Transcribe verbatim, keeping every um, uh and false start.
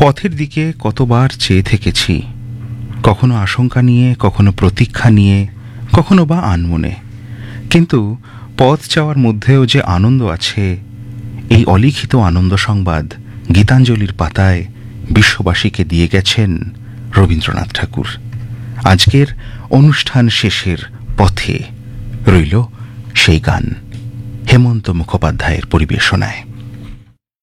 পথের দিকে কতবার চেয়ে থেকেছি, কখনো আশঙ্কা নিয়ে, কখনো প্রতীক্ষা নিয়ে, কখনো বা আনমনে। কিন্তু পথ চাওয়ার মধ্যেও যে আনন্দ আছে, এই অলিখিত আনন্দ সংবাদ গীতাঞ্জলির পাতায় বিশ্ববাসীকে দিয়ে গেছেন রবীন্দ্রনাথ ঠাকুর। আজকের অনুষ্ঠান শেষের পথে রইল সেই গান হেমন্ত মুখোপাধ্যায়ের পরিবেশনায়।